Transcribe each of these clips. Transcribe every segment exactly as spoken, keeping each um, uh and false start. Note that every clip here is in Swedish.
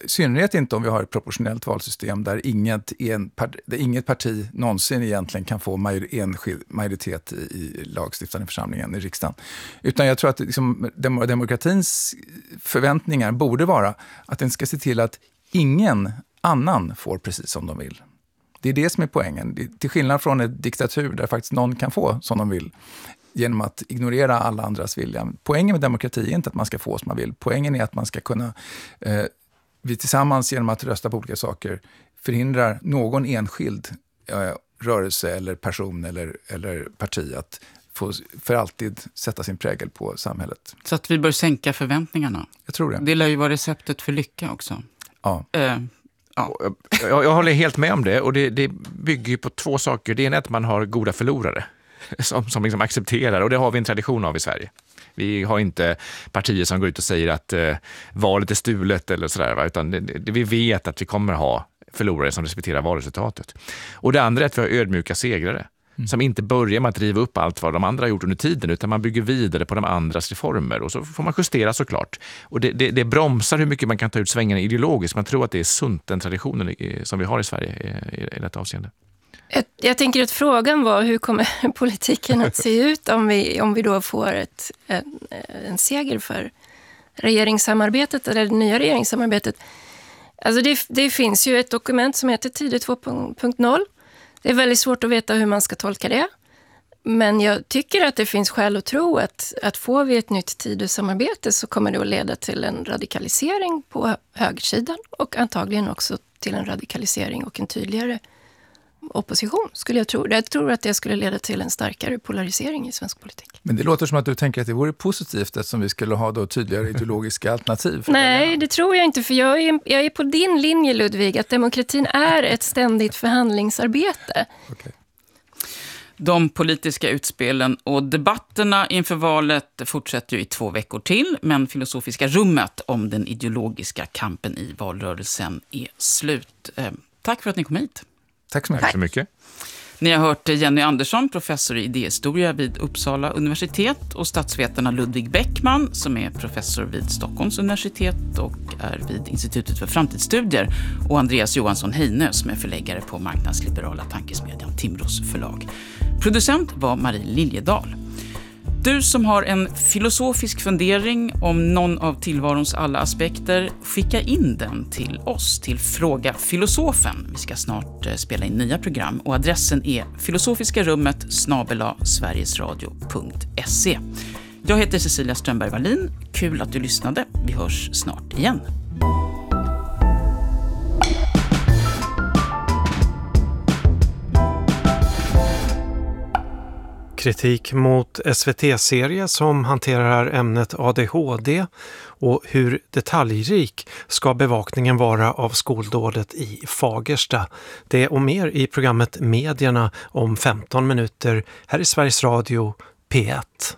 i synnerhet inte om vi har ett proportionellt valsystem där inget, en, där inget parti någonsin egentligen kan få major, enskild majoritet i, i lagstiftande församlingen i riksdagen. Utan jag tror att liksom, dem, demokratins förväntningar borde vara att den ska se till att ingen annan får precis som de vill. Det är det som är poängen. Till skillnad från en diktatur där faktiskt någon kan få som de vill genom att ignorera alla andras vilja. Poängen med demokrati är inte att man ska få som man vill. Poängen är att man ska kunna, eh, vi tillsammans genom att rösta på olika saker förhindrar någon enskild eh, rörelse eller person eller, eller parti att få för alltid sätta sin prägel på samhället. Så att vi bör sänka förväntningarna. Jag tror det. Det lär ju vara receptet för lycka också. Ja. Eh. Ja. Jag, jag håller helt med om det, och det, det bygger ju på två saker. Det ena är att man har goda förlorare som, som liksom accepterar, och det har vi en tradition av i Sverige. Vi har inte partier som går ut och säger att eh, valet är stulet eller sådär, va? Utan det, det, vi vet att vi kommer ha förlorare som respekterar valresultatet. Och det andra är att vi har ödmjuka segrare. Mm. Som inte börjar med att driva upp allt vad de andra har gjort under tiden, utan man bygger vidare på de andras reformer, och så får man justera såklart. Och det, det, det bromsar hur mycket man kan ta ut svängarna ideologiskt. Man tror att det är sunt, den traditionen som vi har i Sverige i, i, i detta avseende. Jag, jag tänker att frågan var hur kommer politiken att se ut om vi, om vi då får ett, en, en seger för regeringssamarbetet eller det nya regeringssamarbetet. Alltså det, det finns ju ett dokument som heter Tidö två punkt noll. Det är väldigt svårt att veta hur man ska tolka det. Men jag tycker att det finns skäl att tro att, att får vi ett nytt Tidö-samarbete så kommer det att leda till en radikalisering på högersidan och antagligen också till en radikalisering och en tydligare opposition, skulle jag tro. Jag tror att det skulle leda till en starkare polarisering i svensk politik. Men det låter som att du tänker att det vore positivt eftersom vi skulle ha då tydligare ideologiska alternativ. Nej, det tror jag inte, för jag är, jag är på din linje, Ludvig, att demokratin är ett ständigt förhandlingsarbete. Okay. De politiska utspelen och debatterna inför valet fortsätter ju i två veckor till, men Filosofiska rummet om den ideologiska kampen i valrörelsen är slut. Eh, tack för att ni kom hit. Tack så mycket. Tack så mycket. Ni har hört Jenny Andersson, professor i idéhistoria vid Uppsala universitet, och statsvetarna Ludvig Bäckman, som är professor vid Stockholms universitet och är vid Institutet för framtidsstudier, och Andreas Johansson Heinö, som är förläggare på marknadsliberala tankesmedjan Timbros förlag. Producent var Marie Liljedahl. Du som har en filosofisk fundering om någon av tillvarons alla aspekter, skicka in den till oss, till Fråga Filosofen. Vi ska snart spela in nya program, och adressen är filosofiska-rummet snabel-a sverigesradio punkt se. Jag heter Cecilia Strömberg Wallin. Kul att du lyssnade. Vi hörs snart igen. Kritik mot S V T-serie som hanterar ämnet A D H D, och hur detaljrik ska bevakningen vara av skoldådet i Fagersta. Det och mer i programmet Medierna om femton minuter här i Sveriges Radio P ett.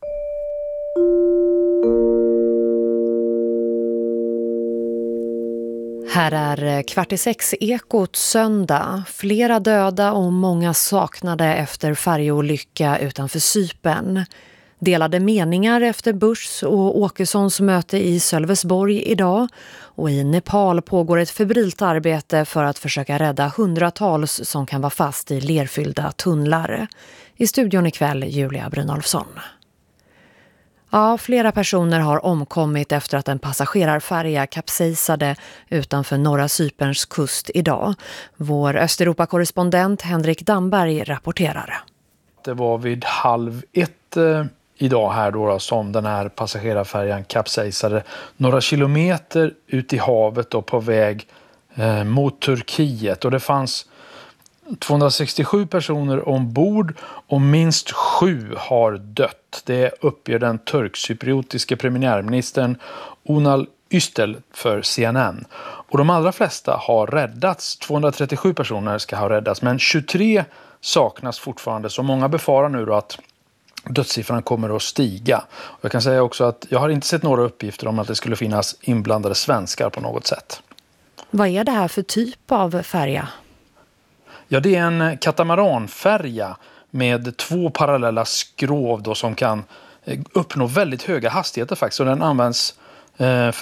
Här är kvart i sex Ekot söndag. Flera döda och många saknade efter färjeolycka utanför Cypern. Delade meningar efter Bushs och Åkessons möte i Sölvesborg idag. Och i Nepal pågår ett febrilt arbete för att försöka rädda hundratals som kan vara fast i lerfyllda tunnlar. I studion ikväll Julia Brynolfsson. Ja, flera personer har omkommit efter att en passagerarfärja kapsejsade utanför norra Cyperns kust idag. Vår Östeuropa-korrespondent Henrik Damberg rapporterar. Det var vid halv ett eh, idag här då, som den här passagerarfärjan kapsejsade några kilometer ut i havet och på väg eh, mot Turkiet. Och det fanns tvåhundrasextiosju personer ombord och minst sju har dött. Det uppger den turkcypriotiske premiärministern Unal Üstel för C N N. Och de allra flesta har räddats. tvåhundratrettiosju personer ska ha räddats, men tjugotre saknas fortfarande. Så många befarar nu då att dödssiffran kommer att stiga. Och jag kan säga också att jag har inte sett några uppgifter om att det skulle finnas inblandade svenskar på något sätt. Vad är det här för typ av färja? Ja, det är en katamaranfärja med två parallella skrov då, som kan uppnå väldigt höga hastigheter faktiskt. Och den används för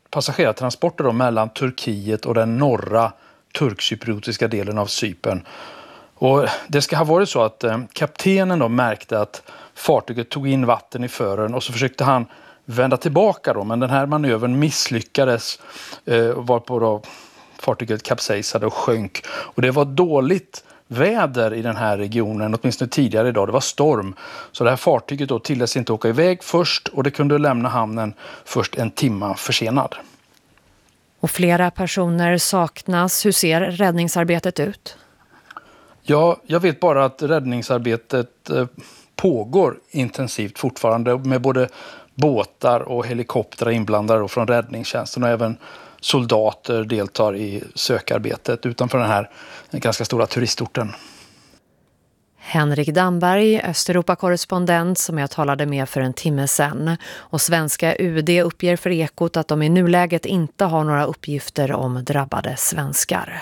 passagerartransporter då mellan Turkiet och den norra turkcypriotiska delen av Cypern. Och det ska ha varit så att eh, kaptenen då märkte att fartyget tog in vatten i fören och så försökte han vända tillbaka då, men den här manövern misslyckades eh, varpå då fartyget kapsejsade och sjönk. Och det var dåligt väder i den här regionen, åtminstone tidigare idag. Det var storm. Så det här fartyget då tilläts inte åka iväg först och det kunde lämna hamnen först en timme försenad. Och flera personer saknas. Hur ser räddningsarbetet ut? Ja, jag vet bara att räddningsarbetet eh, pågår intensivt fortfarande med både båtar och helikoptrar inblandade från räddningstjänsten och även soldater deltar i sökarbetet utanför den här ganska stora turistorten. Henrik Damberg, Östeuropa-korrespondent som jag talade med för en timme sedan. Och svenska U D uppger för Ekot att de i nuläget inte har några uppgifter om drabbade svenskar.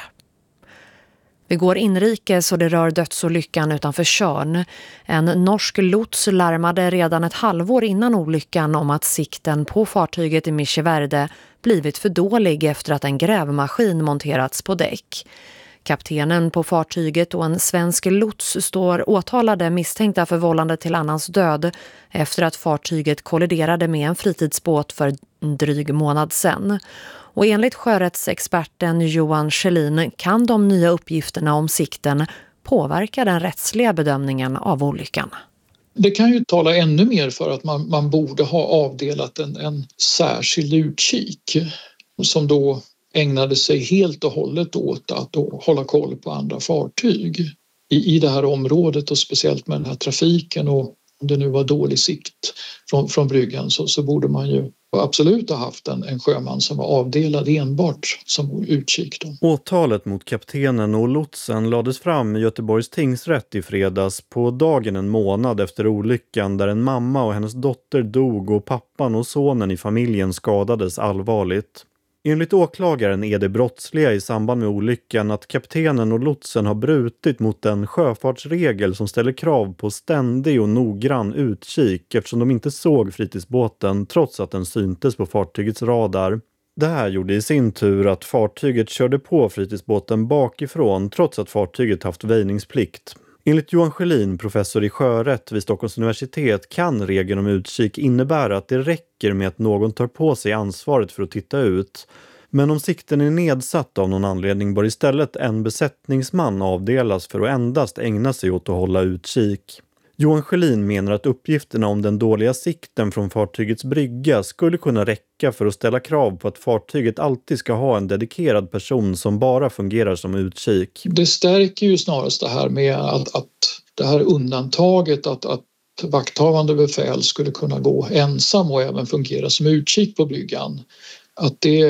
Vi går inrikes och det rör dödsolyckan utanför Tjörn. En norsk lots larmade redan ett halvår innan olyckan om att sikten på fartyget i Micheverde blivit för dålig efter att en grävmaskin monterats på däck. Kaptenen på fartyget och en svensk lots står åtalade misstänkta för vållande till annans död efter att fartyget kolliderade med en fritidsbåt för en dryg månad sedan. Och enligt sjörättsexperten Johan Kjellin kan de nya uppgifterna om sikten påverka den rättsliga bedömningen av olyckan. Det kan ju tala ännu mer för att man, man borde ha avdelat en, en särskild utkik som då ägnade sig helt och hållet åt att då hålla koll på andra fartyg i, i det här området och speciellt med den här trafiken. Och om det nu var dålig sikt från, från bryggan så, så borde man ju absolut ha haft en, en sjöman som var avdelad enbart som utkik. Då. Åtalet mot kaptenen och lotsen lades fram i Göteborgs tingsrätt i fredags på dagen en månad efter olyckan där en mamma och hennes dotter dog och pappan och sonen i familjen skadades allvarligt. Enligt åklagaren är det brottsliga i samband med olyckan att kaptenen och lotsen har brutit mot en sjöfartsregel som ställer krav på ständig och noggrann utkik eftersom de inte såg fritidsbåten trots att den syntes på fartygets radar. Det här gjorde i sin tur att fartyget körde på fritidsbåten bakifrån trots att fartyget haft väjningsplikt. Enligt Johan Kjellin, professor i sjörätt vid Stockholms universitet, kan regeln om utkik innebära att det räcker med att någon tar på sig ansvaret för att titta ut. Men om sikten är nedsatt av någon anledning bör istället en besättningsman avdelas för att endast ägna sig åt att hålla utkik. Johan Kjellin menar att uppgifterna om den dåliga sikten från fartygets brygga skulle kunna räcka för att ställa krav på att fartyget alltid ska ha en dedikerad person som bara fungerar som utkik. Det stärker ju snarast det här med att, att det här undantaget att, att vakthavande befäl skulle kunna gå ensam och även fungera som utkik på bryggan. Att det,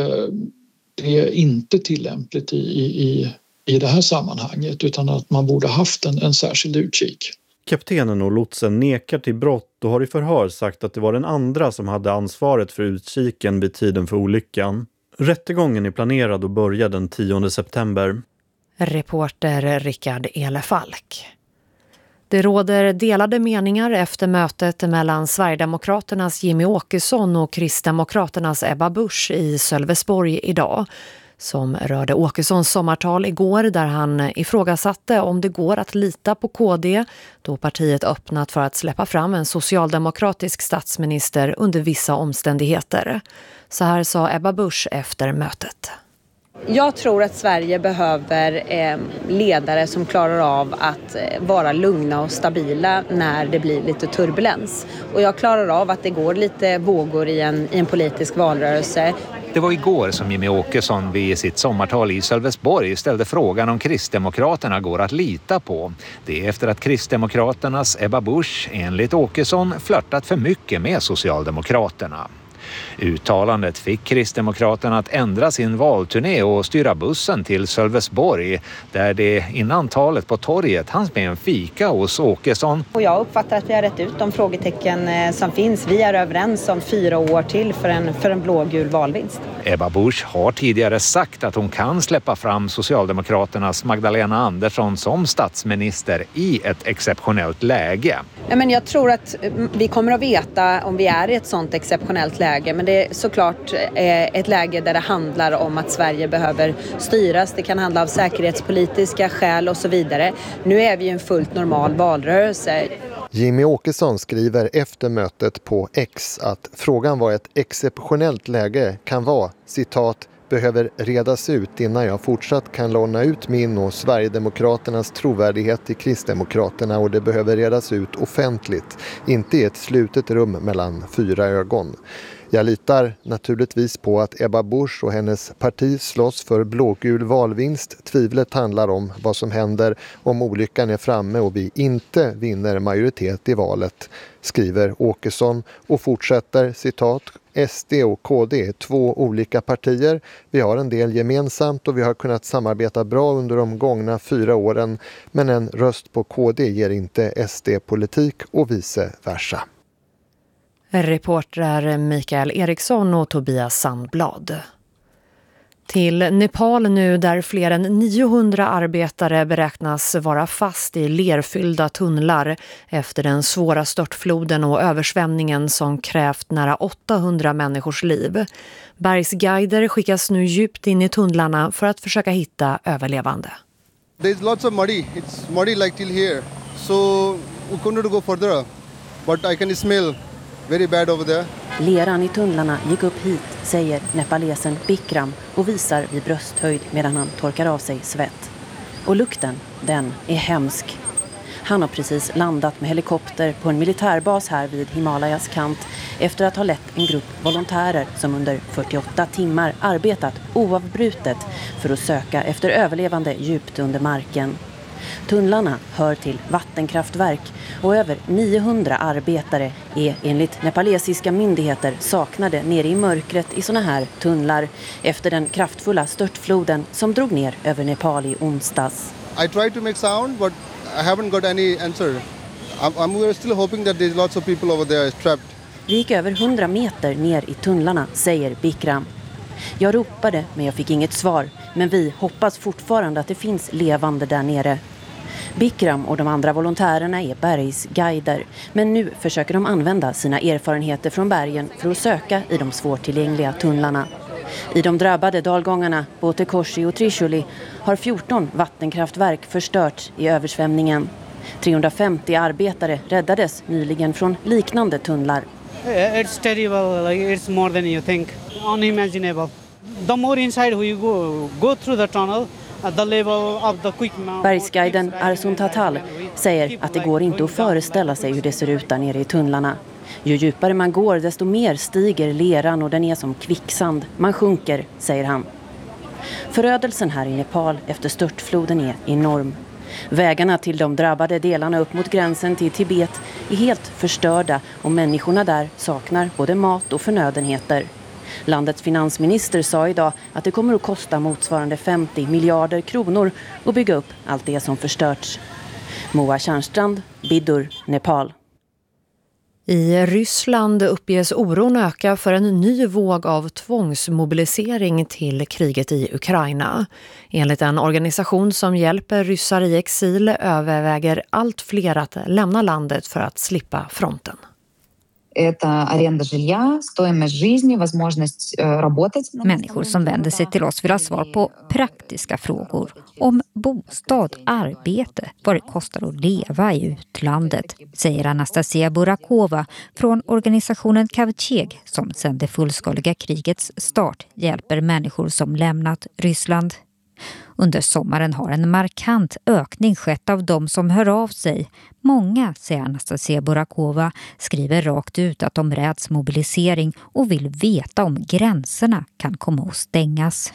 det är inte tillämpligt i, i, i det här sammanhanget utan att man borde haft en, en särskild utkik. Kaptenen och lotsen nekar till brott och har i förhör sagt att det var den andra som hade ansvaret för utkiken vid tiden för olyckan. Rättegången är planerad att börja den tionde september. Reporter Rickard Elefalk. Det råder delade meningar efter mötet mellan Sverigedemokraternas Jimmy Åkesson och Kristdemokraternas Ebba Busch i Sölvesborg idag. Som rörde Åkessons sommartal igår där han ifrågasatte om det går att lita på K D då partiet öppnat för att släppa fram en socialdemokratisk statsminister under vissa omständigheter. Så här sa Ebba Busch efter mötet. Jag tror att Sverige behöver eh, ledare som klarar av att eh, vara lugna och stabila när det blir lite turbulens. Och jag klarar av att det går lite vågor i en, i en politisk valrörelse. Det var igår som Jimmy Åkesson vid sitt sommartal i Sölvesborg ställde frågan om Kristdemokraterna går att lita på. Det är efter att Kristdemokraternas Ebba Busch enligt Åkesson flörtat för mycket med Socialdemokraterna. Uttalandet fick Kristdemokraterna att ändra sin valturné och styra bussen till Sölvesborg där det innan talet på torget hanns med en fika hos Åkesson. Och jag uppfattar att vi har rätt ut de frågetecken som finns. Vi är överens om fyra år till för en, för en blågul valvinst. Ebba Busch har tidigare sagt att hon kan släppa fram Socialdemokraternas Magdalena Andersson som statsminister i ett exceptionellt läge. Ja, men jag tror att vi kommer att veta om vi är i ett sådant exceptionellt läge, men det är såklart ett läge där det handlar om att Sverige behöver styras. Det kan handla om säkerhetspolitiska skäl och så vidare. Nu är vi i en fullt normal valrörelse. Jimmy Åkesson skriver efter mötet på X att frågan var ett exceptionellt läge kan vara, citat, behöver redas ut innan jag fortsatt kan låna ut min och Sverigedemokraternas trovärdighet till Kristdemokraterna, och det behöver redas ut offentligt, inte i ett slutet rum mellan fyra ögon. Jag litar naturligtvis på att Ebba Busch och hennes parti slåss för blågul valvinst. Tvivlet handlar om vad som händer om olyckan är framme och vi inte vinner majoritet i valet, skriver Åkesson och fortsätter, citat, S D och K D är två olika partier. Vi har en del gemensamt och vi har kunnat samarbeta bra under de gångna fyra åren, men en röst på K D ger inte S D-politik och vice versa. Reportrar Mikael Eriksson och Tobias Sandblad. Till Nepal nu, där fler än niohundra arbetare beräknas vara fast i lerfyllda tunnlar efter den svåra störtfloden och översvämningen som krävt nära åttahundra människors liv. Bergsguider skickas nu djupt in i tunnlarna för att försöka hitta överlevande. There's lots of muddy. It's muddy like till here. So we couldn't go further. But I can smell very bad over there. Leran i tunnlarna gick upp hit, säger nepalesen Bikram och visar vid brösthöjd medan han torkar av sig svett. Och lukten, den är hemsk. Han har precis landat med helikopter på en militärbas här vid Himalayas kant efter att ha lett en grupp volontärer som under fyrtioåtta timmar arbetat oavbrutet för att söka efter överlevande djupt under marken. Tunnlarna hör till vattenkraftverk och över niohundra arbetare är enligt nepalesiska myndigheter saknade nere i mörkret i såna här tunnlar efter den kraftfulla störtfloden som drog ner över Nepal i onsdags. I tried to make sound but I haven't got any answer. I'm, I'm we're still hoping that there's lots of people over there trapped. Vi gick över hundra meter ner i tunnlarna, säger Bikram. Jag ropade men jag fick inget svar, men vi hoppas fortfarande att det finns levande där nere. Bikram och de andra volontärerna är bergsguider, men nu försöker de använda sina erfarenheter från bergen för att söka i de svårtillgängliga tunnlarna. I de drabbade dalgångarna, Botekoshi och Trishuli, har fjorton vattenkraftverk förstörts i översvämningen. trehundrafemtio arbetare räddades nyligen från liknande tunnlar. It's terrible, like it's more than you think, unimaginable. The more inside we go, go through the tunnel, the level of the quick. Bergsguiden Arsun Tatal säger att det går inte att föreställa sig hur det ser ut där nere i tunnlarna. Ju djupare man går, desto mer stiger leran och den är som kvicksand. Man sjunker, säger han. Förödelsen här i Nepal efter störtfloden är enorm. Vägarna till de drabbade delarna upp mot gränsen till Tibet är helt förstörda och människorna där saknar både mat och förnödenheter. Landets finansminister sa idag att det kommer att kosta motsvarande femtio miljarder kronor att bygga upp allt det som förstörts. Moa Tjärnstrand, Biddur, Nepal. I Ryssland uppges oron öka för en ny våg av tvångsmobilisering till kriget i Ukraina. Enligt en organisation som hjälper ryssar i exil överväger allt fler att lämna landet för att slippa fronten. Människor som vänder sig till oss vill ha svar på praktiska frågor om bostad, arbete, vad det kostar att leva i utlandet, säger Anastasia Burakova från organisationen Kavcheg som sedan det fullskaliga krigets start hjälper människor som lämnat Ryssland. Under sommaren har en markant ökning skett av de som hör av sig. Många, säger Anastasia Burakova, skriver rakt ut att de räds mobilisering och vill veta om gränserna kan komma att stängas.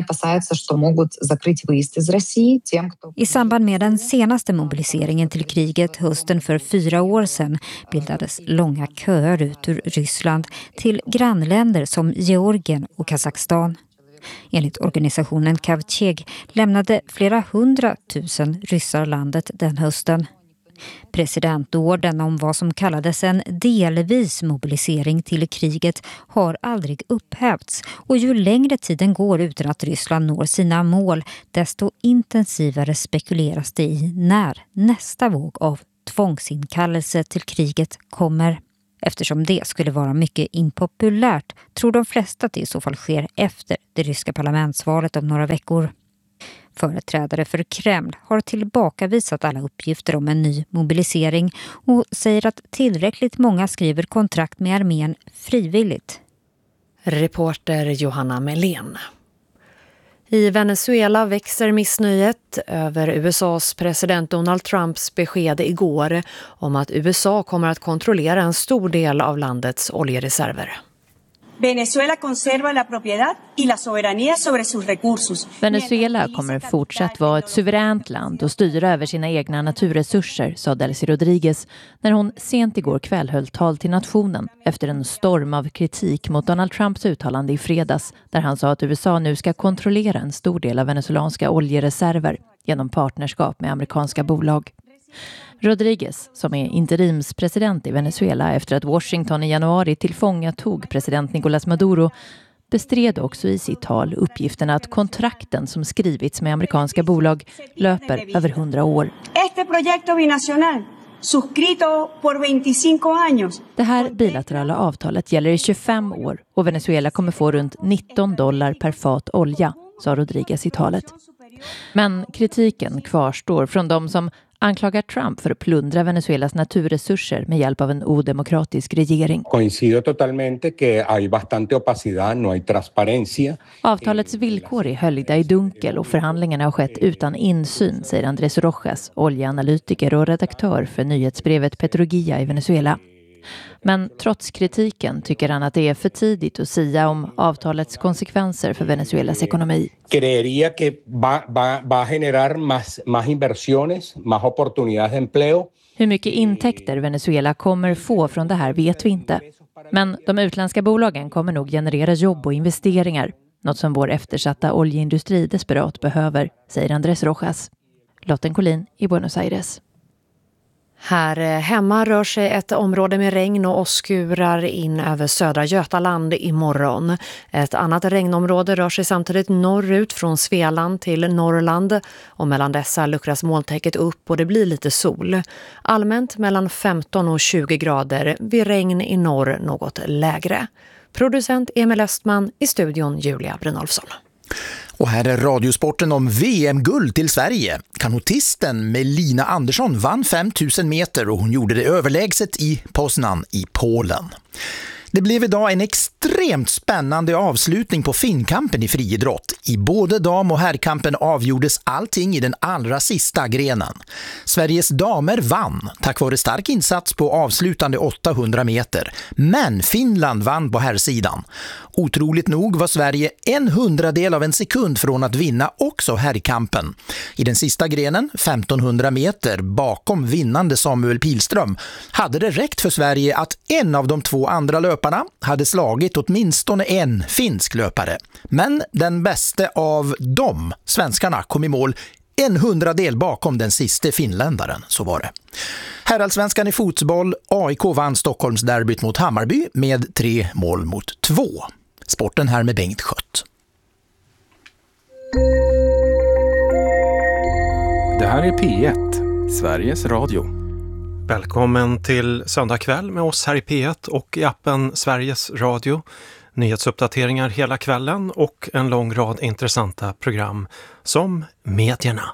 I samband med den senaste mobiliseringen till kriget hösten för fyra år sedan bildades långa köer ut ur Ryssland till grannländer som Georgien och Kazakstan. Enligt organisationen Kavcheg lämnade flera hundratusen ryssar landet den hösten. Presidentorden om vad som kallades en delvis mobilisering till kriget har aldrig upphävts, och ju längre tiden går utan att Ryssland når sina mål, desto intensivare spekuleras det i när nästa våg av tvångsinkallelse till kriget kommer. Eftersom det skulle vara mycket impopulärt tror de flesta att det i så fall sker efter det ryska parlamentsvalet om några veckor. Företrädare för Kreml har tillbakavisat alla uppgifter om en ny mobilisering och säger att tillräckligt många skriver kontrakt med armén frivilligt. Reporter Johanna Melén. I Venezuela växer missnöjet över U S A:s president Donald Trumps besked igår om att U S A kommer att kontrollera en stor del av landets oljereserver. Venezuela conserva la propiedad y la soberanía sobre sus recursos. Venezuela kommer fortsatt vara ett suveränt land och styra över sina egna naturresurser, sa Delcy Rodriguez när hon sent igår kväll höll tal till nationen efter en storm av kritik mot Donald Trumps uttalande i fredags, där han sa att U S A nu ska kontrollera en stor del av venezuelanska oljereserver genom partnerskap med amerikanska bolag. Rodriguez, som är interimspresident i Venezuela efter att Washington i januari tillfångatog president Nicolás Maduro, bestred också i sitt tal uppgifterna att kontrakten som skrivits med amerikanska bolag löper över hundra år. Este proyecto binacional suscrito por veinticinco años. Det här bilaterala avtalet gäller i tjugofem år och Venezuela kommer få runt nitton dollar per fat olja, sa Rodriguez i talet. Men kritiken kvarstår från de som anklagar Trump för att plundra Venezuelas naturresurser med hjälp av en odemokratisk regering. Coincido totalmente que hay bastante opacidad, no hay transparencia. Avtalets villkor är höljda i dunkel och förhandlingarna har skett utan insyn, säger Andrés Rojas, oljeanalytiker och redaktör för nyhetsbrevet Petrogia i Venezuela. Men trots kritiken tycker han att det är för tidigt att sia om avtalets konsekvenser för Venezuelas ekonomi. Creería que va, va, va a generar más, más inversiones, más oportunidades de empleo. Hur mycket intäkter Venezuela kommer få från det här vet vi inte. Men de utländska bolagen kommer nog generera jobb och investeringar. Något som vår eftersatta oljeindustri desperat behöver, säger Andrés Rojas. Lotten Collin i Buenos Aires. Här hemma rör sig ett område med regn och åskurar in över södra Götaland imorgon. Ett annat regnområde rör sig samtidigt norrut från Svealand till Norrland, och mellan dessa luckras molntäcket upp och det blir lite sol. Allmänt mellan femton och tjugo grader, vid regn i norr något lägre. Producent Emil Östman, i studion Julia Brynolfsson. Och här är radiosporten om V M-guld till Sverige. Kanotisten Melina Andersson vann fem tusen meter och hon gjorde det överlägset i Poznan i Polen. Det blev idag en extremt spännande avslutning på finnkampen i friidrott. I både dam- och herrkampen avgjordes allting i den allra sista grenen. Sveriges damer vann tack vare stark insats på avslutande åttahundra meter. Men Finland vann på herrsidan. Otroligt nog var Sverige en hundradel av en sekund från att vinna också herrkampen. I den sista grenen, femtonhundra meter bakom vinnande Samuel Pilström, hade det räckt för Sverige att en av de två andra löparna hade slagit åtminstone en finsk löpare. Men den bästa av dem, svenskarna, kom i mål en hundradel bakom den sista finländaren, så var det. Herrallsvenskan i fotboll, A I K vann Stockholms derbyt mot Hammarby med tre mål mot två. Sporten här med Bengt Skött. Det här är P ett, Sveriges Radio. Välkommen till söndag kväll med oss här i P ett och i appen Sveriges Radio. Nyhetsuppdateringar hela kvällen och en lång rad intressanta program som Medierna.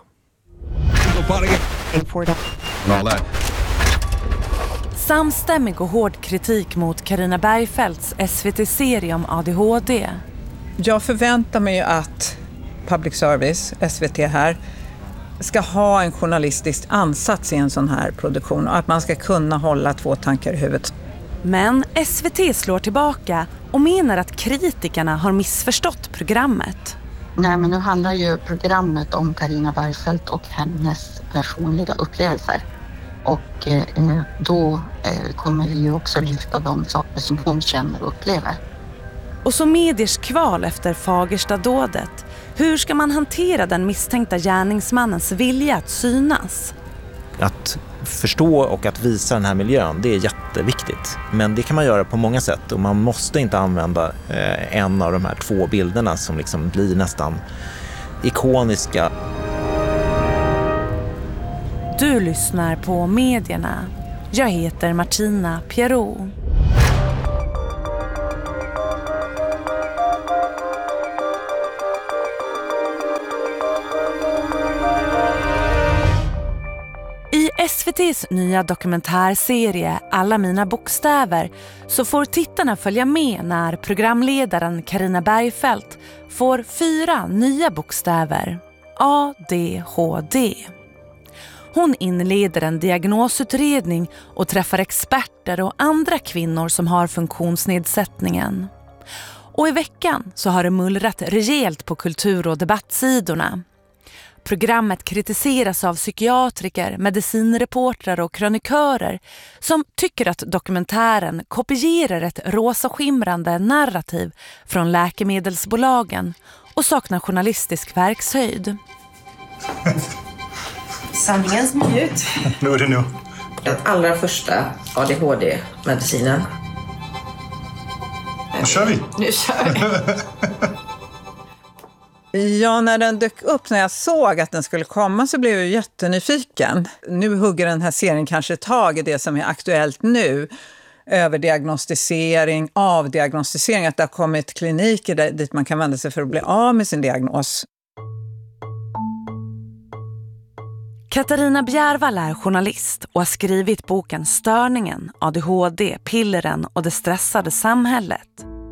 Samstämmig och hård kritik mot Carina Bergfeldts S V T-serie om A D H D. Jag förväntar mig att public service, S V T här, ska ha en journalistisk ansats i en sån här produktion och att man ska kunna hålla två tankar i huvudet. Men S V T slår tillbaka och menar att kritikerna har missförstått programmet. Nej, men nu handlar ju programmet om Carina Bergfeldt och hennes personliga upplevelser. Och eh, då eh, kommer vi ju också lyfta de saker som hon känner och upplever. Och så mediers kval efter Fagersta-dådet. Hur ska man hantera den misstänkta gärningsmannens vilja att synas? Att förstå och att visa den här miljön, det är jätteviktigt. Men det kan man göra på många sätt och man måste inte använda eh, en av de här två bilderna som liksom blir nästan ikoniska. Du lyssnar på Medierna. Jag heter Martina Pierrot. I S V T:s nya dokumentärserie Alla mina bokstäver så får tittarna följa med när programledaren Carina Bergfeldt får fyra nya bokstäver. A D H D. Hon inleder en diagnosutredning och träffar experter och andra kvinnor som har funktionsnedsättningen. Och i veckan så har det mullrat rejält på kultur- och debattsidorna. Programmet kritiseras av psykiatriker, medicinreportrar och krönikörer som tycker att dokumentären kopierar ett rosaskimrande narrativ från läkemedelsbolagen och saknar journalistisk verkshöjd. Sanningens minut. Nu är det nu. Den allra första A D H D-medicinen. Nu kör vi. Nu kör vi. Ja, när den dök upp, när jag såg att den skulle komma så blev jag jättenyfiken. Nu hugger den här serien kanske tag i det som är aktuellt nu. Överdiagnostisering, avdiagnostisering, att det har kommit kliniker där, dit man kan vända sig för att bli av med sin diagnos. Katarina Bjärvall är journalist och har skrivit boken Störningen, A D H D, pilleren och det stressade samhället.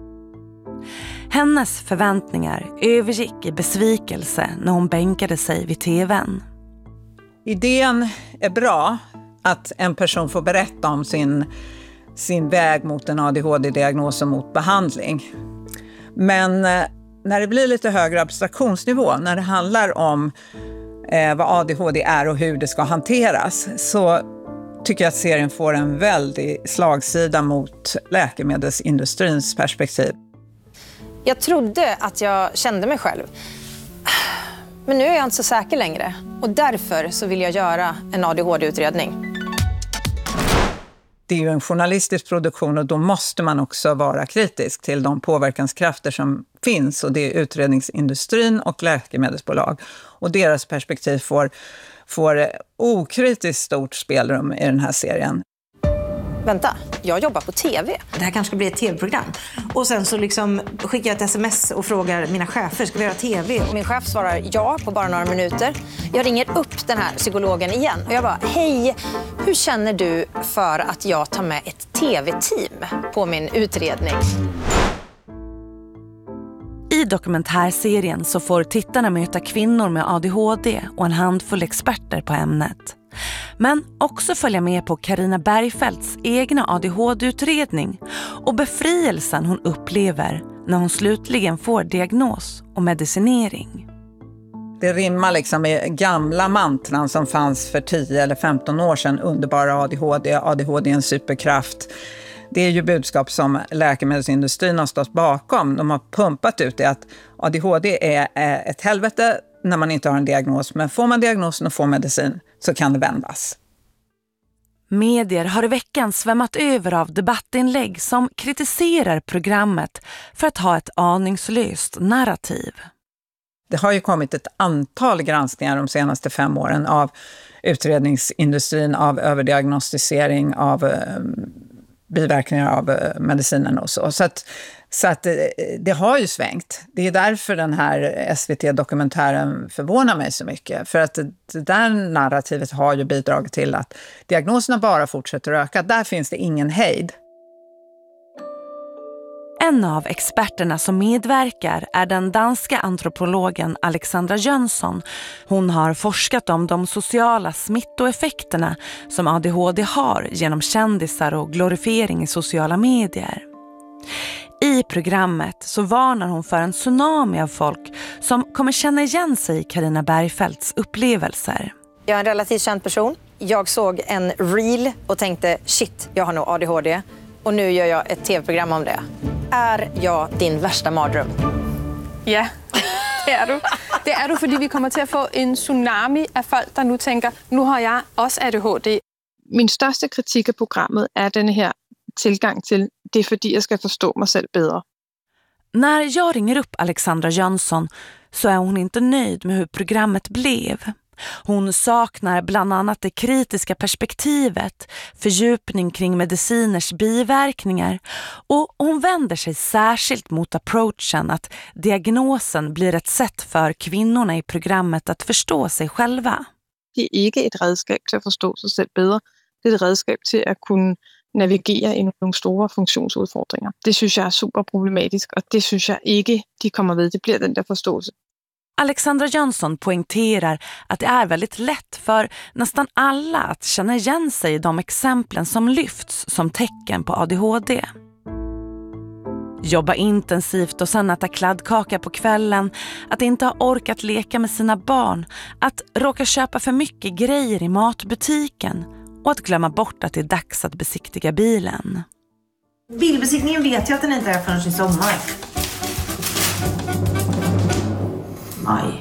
Hennes förväntningar övergick i besvikelse när hon bänkade sig vid tvn. Idén är bra, att en person får berätta om sin, sin väg mot en A D H D-diagnos och mot behandling. Men när det blir lite högre abstraktionsnivå, när det handlar om eh, vad A D H D är och hur det ska hanteras, så tycker jag att serien får en väldig slagsida mot läkemedelsindustrins perspektiv. Jag trodde att jag kände mig själv. Men nu är jag inte så säker längre. Och därför så vill jag göra en A D H D-utredning. Det är ju en journalistisk produktion och då måste man också vara kritisk till de påverkanskrafter som finns. Och det är utredningsindustrin och läkemedelsbolag. Och deras perspektiv får, får okritiskt stort spelrum i den här serien. Vänta, jag jobbar på tv. Det här kanske ska bli ett tv-program. Och sen så liksom skickar jag ett sms och frågar mina chefer, ska vi göra tv? Min chef svarar ja på bara några minuter. Jag ringer upp den här psykologen igen. Och jag bara, hej, hur känner du för att jag tar med ett tv-team på min utredning? I dokumentärserien så får tittarna möta kvinnor med A D H D och en handfull experter på ämnet. Men också följa med på Carina Bergfeldts egna A D H D-utredning och befrielsen hon upplever när hon slutligen får diagnos och medicinering. Det rimmar liksom med gamla mantran som fanns för tio eller femton år sedan. Underbara A D H D, A D H D är en superkraft. Det är ju budskap som läkemedelsindustrin har stått bakom. De har pumpat ut det att A D H D är ett helvete när man inte har en diagnos. Men får man diagnosen och får medicin så kan det vändas. Medier har i veckan svämmat över av debattinlägg som kritiserar programmet för att ha ett aningslöst narrativ. Det har ju kommit ett antal granskningar de senaste fem åren av utredningsindustrin, av överdiagnostisering, av eh, biverkningar av eh, medicinen och så. Så att, så att eh, det har ju svängt. Det är därför den här S V T-dokumentären förvånar mig så mycket. För att det, det där narrativet har ju bidragit till att diagnoserna bara fortsätter att öka. Där finns det ingen hejd. En av experterna som medverkar är den danska antropologen Alexandra Jönsson. Hon har forskat om de sociala smittoeffekterna som A D H D har genom kändisar och glorifiering i sociala medier. I programmet så varnar hon för en tsunami av folk som kommer känna igen sig i Carina Bergfeldts upplevelser. Jag är en relativt känd person. Jag såg en reel och tänkte, shit, jag har nog A D H D. Och nu gör jag ett tv-program om det. Är jag din värsta mardröm? Ja, det är du. Det är du, fordi vi kommer till att få en tsunami av folk, der nu tänker, nu har jag också A D H D. min största kritik av programmet är den här tillgång till det är för att jag ska förstå mig själv bättre. När jag ringer upp Alexandra Jönsson så är hon inte nöjd med hur programmet blev. Hon saknar bland annat det kritiska perspektivet, fördjupning kring mediciners biverkningar och hon vänder sig särskilt mot approachen att diagnosen blir ett sätt för kvinnorna i programmet att förstå sig själva. Det är inte ett redskap till att förstå sig själv bättre. Det är ett redskap till att kunna navigera i några stora funktionsutfordringar. Det syns jag är superproblematiskt och det syns jag inte de kommer vid. Det blir den där förståelse. Alexandra Jönsson poängterar att det är väldigt lätt för nästan alla att känna igen sig i de exemplen som lyfts som tecken på A D H D. Jobba intensivt och sen äta kladdkaka på kvällen, att inte ha orkat leka med sina barn, att råka köpa för mycket grejer i matbutiken och att glömma bort att det är dags att besiktiga bilen. Bilbesiktningen vet jag att den inte är förrän i sommar. Maj.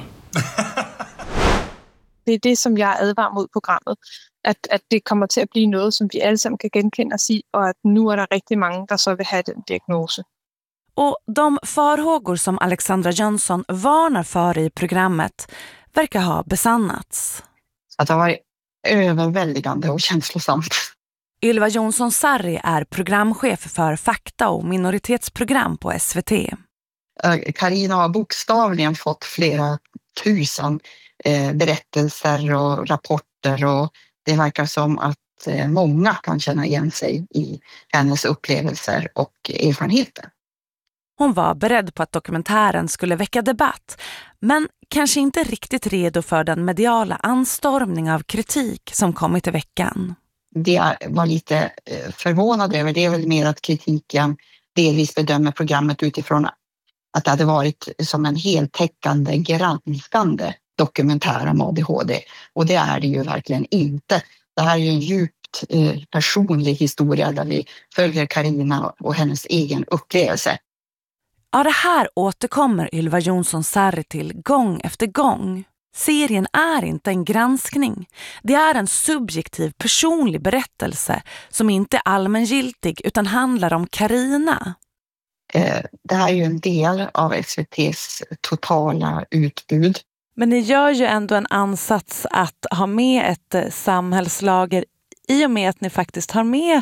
Det är det som jag advarar mot programmet. Att, att det kommer till att bli något som vi alla kan genkänna oss i och att nu är det riktigt många som så vill ha den diagnosen. Och de farhågor som Alexandra Jönsson varnar för i programmet verkar ha besannats. Att det har varit överväldigande och känslosamt. Ylva Jonsson Sarri är programchef för fakta- och minoritetsprogram på S V T. Carina har bokstavligen fått flera tusen eh, berättelser och rapporter och det verkar som att eh, många kan känna igen sig i hennes upplevelser och erfarenheter. Hon var beredd på att dokumentären skulle väcka debatt, men kanske inte riktigt redo för den mediala anstormning av kritik som kommit i veckan. Det var lite förvånad över, det är väl mer att kritiken delvis bedömer programmet utifrån att det hade varit som en heltäckande, granskande dokumentär om A D H D. Och det är det ju verkligen inte. Det här är ju en djupt eh, personlig historia där vi följer Carina och hennes egen upplevelse. Ja, det här återkommer Ylva Jonsson Sarri till gång efter gång. Serien är inte en granskning. Det är en subjektiv, personlig berättelse som inte är allmängiltig utan handlar om Carina. Eh, det här är ju en del av S V T:s totala utbud. Men ni gör ju ändå en ansats att ha med ett samhällslager i och med att ni faktiskt har med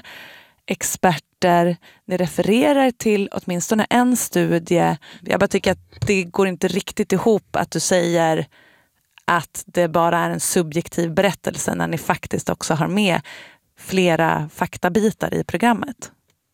experter. Ni refererar till åtminstone en studie. Jag bara tycker att det går inte riktigt ihop att du säger att det bara är en subjektiv berättelse när ni faktiskt också har med flera faktabitar i programmet.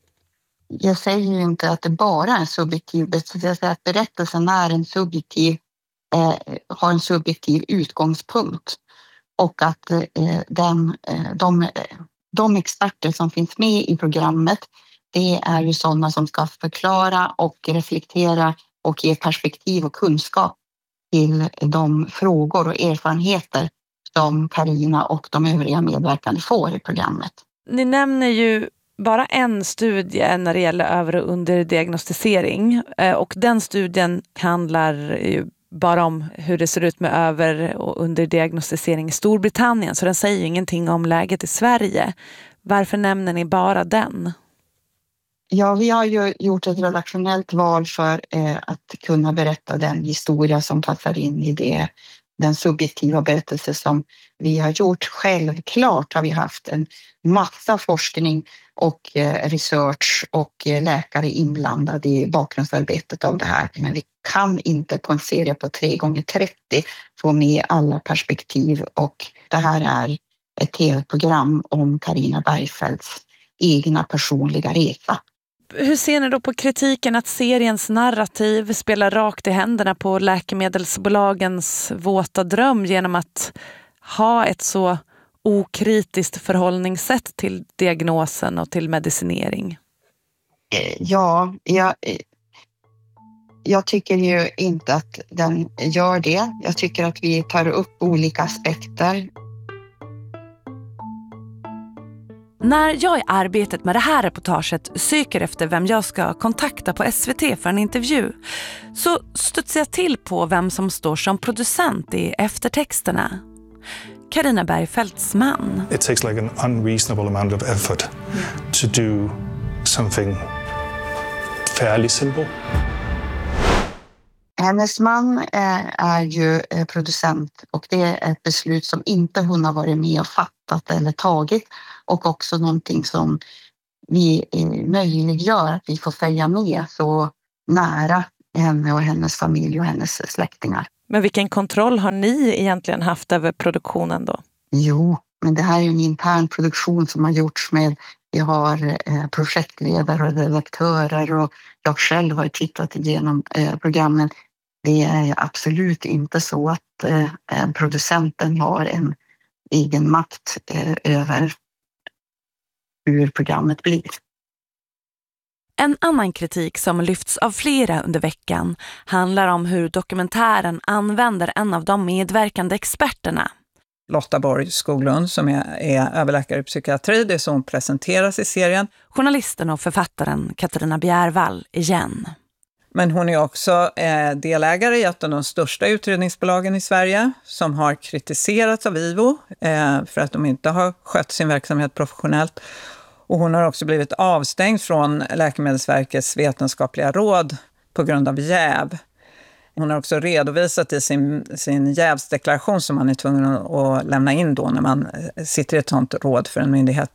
Jag säger ju inte att det bara är en subjektiv berättelse. Jag säger att berättelsen är en subjektiv, eh, har en subjektiv utgångspunkt. Och att eh, den, eh, de, de experter som finns med i programmet, det är ju sådana som ska förklara och reflektera och ge perspektiv och kunskap till de frågor och erfarenheter som Carina och de övriga medverkande får i programmet. Ni nämner ju bara en studie när det gäller över- och underdiagnostisering. Och den studien handlar ju bara om hur det ser ut med över- och underdiagnostisering i Storbritannien. Så den säger ju ingenting om läget i Sverige. Varför nämner ni bara den? Ja, vi har ju gjort ett redaktionellt val för eh, att kunna berätta den historia som passar in i det, den subjektiva berättelse som vi har gjort. Självklart har vi haft en massa forskning och eh, research och eh, läkare inblandade i bakgrundsarbetet av det här. Men vi kan inte på en serie på tre gånger trettio få med alla perspektiv och det här är ett tv-program om Carina Bergfeldts egna personliga resa. Hur ser ni då på kritiken att seriens narrativ spelar rakt i händerna på läkemedelsbolagens våta dröm genom att ha ett så okritiskt förhållningssätt till diagnosen och till medicinering? Ja, jag, jag tycker ju inte att den gör det. Jag tycker att vi tar upp olika aspekter. När jag i arbetet med det här reportaget söker efter vem jag ska kontakta på S V T för en intervju så studsar jag till på vem som står som producent i eftertexterna. Carina Bergfeldts man. It takes like an unreasonable amount of effort to do something fairly simple. Hennes man är, är ju producent och det är ett beslut som inte hon har varit med och fattat eller tagit, och också någonting som vi möjliggör att vi får följa med så nära henne och hennes familj och hennes släktingar. Men vilken kontroll har ni egentligen haft över produktionen då? Jo, men det här är ju en intern produktion som har gjorts med, vi har eh, projektledare och redaktörer, och jag själv har tittat igenom eh, programmen. Det är absolut inte så att eh, producenten har en egen makt eh, över hur programmet blir. En annan kritik som lyfts av flera under veckan handlar om hur dokumentären använder en av de medverkande experterna. Lotta Borg Skoglund som är, är överläkare i psykiatri, det som presenteras i serien. Journalisten och författaren Katarina Bjärvall igen. Men hon är också eh, delägare i ett av de största utredningsbolagen i Sverige som har kritiserats av IVO eh, för att de inte har skött sin verksamhet professionellt. Och hon har också blivit avstängd från Läkemedelsverkets vetenskapliga råd på grund av jäv. Hon har också redovisat i sin, sin jävsdeklaration som man är tvungen att lämna in då när man sitter i ett sånt råd för en myndighet.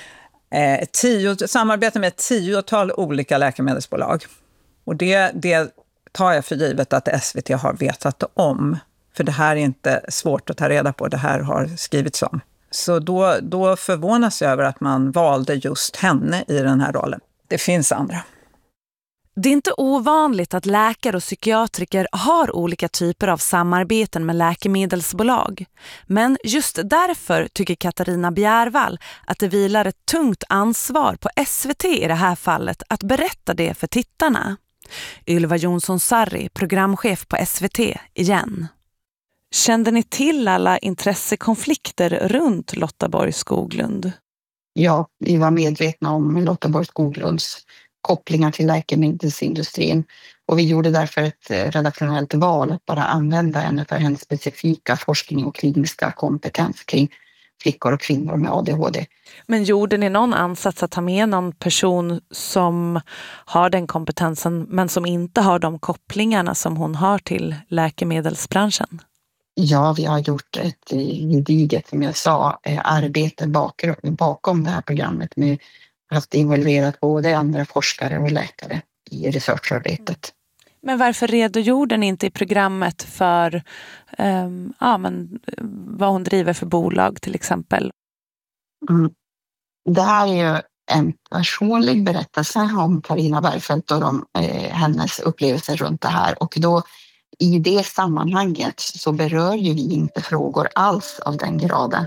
Eh, tio, samarbete med ett tiotal olika läkemedelsbolag. Och det, det tar jag för givet att S V T har vetat om. För det här är inte svårt att ta reda på, det här har skrivits om. Så då, då förvånas jag över att man valde just henne i den här rollen. Det finns andra. Det är inte ovanligt att läkare och psykiatriker har olika typer av samarbeten med läkemedelsbolag. Men just därför tycker Katarina Bjärvall att det vilar ett tungt ansvar på S V T i det här fallet att berätta det för tittarna. Ylva Jonsson-Sarri, programchef på S V T, igen. Kände ni till alla intressekonflikter runt Lotta Borg Skoglund? Ja, vi var medvetna om Lotta Borg Skoglunds kopplingar till läkemedelsindustrin, och vi gjorde därför ett redaktionellt val att bara använda henne för hennes specifika forskning och kliniska kompetens kring flickor och kvinnor med A D H D. Men gjorde ni någon ansats att ta med någon person som har den kompetensen men som inte har de kopplingarna som hon har till läkemedelsbranschen? Ja, vi har gjort ett gediget, som jag sa, arbete bakom det här programmet. Vi har haft involverat både andra forskare och läkare i researcharbetet. Men varför redogjorde ni inte i programmet för um, ja, men, vad hon driver för bolag till exempel? Mm. Det här är ju en personlig berättelse om Carina Bergfeldt och de, eh, hennes upplevelser runt det här. Och då i det sammanhanget så berör ju vi inte frågor alls av den graden.